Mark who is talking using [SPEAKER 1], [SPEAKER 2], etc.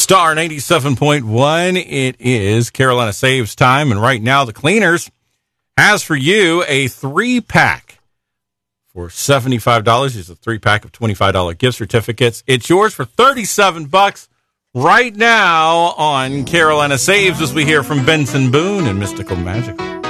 [SPEAKER 1] Star 97.1. It is Carolina Saves time, and right now the Cleaners has for you a 3-pack for $75. It's a 3-pack of $25 gift certificates. It's yours for $37 right now on Carolina Saves as we hear from Benson Boone and Mystical Magical.